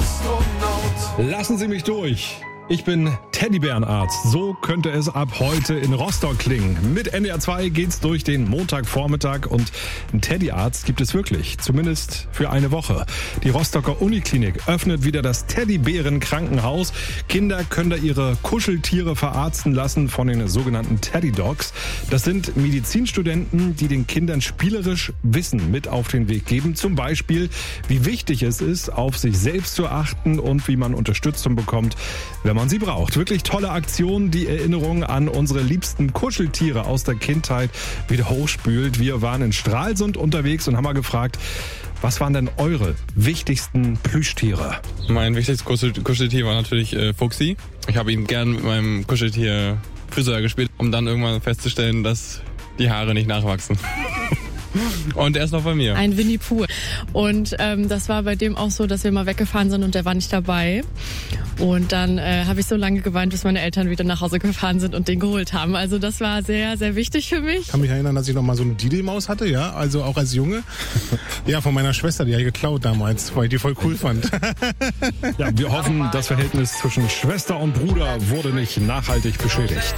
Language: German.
Lassen Sie mich durch. Ich bin Teddybärenarzt. So könnte es ab heute in Rostock klingen. Mit NDR 2 geht's durch den Montagvormittag und einen Teddyarzt gibt es wirklich. Zumindest für eine Woche. Die Rostocker Uniklinik öffnet wieder das Teddybären-Krankenhaus. Kinder können da ihre Kuscheltiere verarzten lassen von den sogenannten Teddy Dogs. Das sind Medizinstudenten, die den Kindern spielerisch Wissen mit auf den Weg geben. Zum Beispiel, wie wichtig es ist, auf sich selbst zu achten und wie man Unterstützung bekommt, wenn man sie braucht. Wirklich tolle Aktion, die Erinnerung an unsere liebsten Kuscheltiere aus der Kindheit wieder hochspült. Wir waren in Stralsund unterwegs und haben mal gefragt, was waren denn eure wichtigsten Plüschtiere? Mein wichtigstes Kuscheltier war natürlich Fuchsi. Ich habe ihn gern mit meinem Kuscheltier Friseur gespielt, um dann irgendwann festzustellen, dass die Haare nicht nachwachsen. Und er ist noch bei mir. Ein Winnie Pooh. Und das war bei dem auch so, dass wir mal weggefahren sind und der war nicht dabei. Und dann habe ich so lange geweint, bis meine Eltern wieder nach Hause gefahren sind und den geholt haben. Also das war sehr, sehr wichtig für mich. Ich kann mich erinnern, dass ich noch mal so eine Didelmaus hatte, ja, also auch als Junge. Ja, von meiner Schwester, die habe ich geklaut damals, weil ich die voll cool fand. Ja, wir hoffen, das Verhältnis zwischen Schwester und Bruder wurde nicht nachhaltig beschädigt.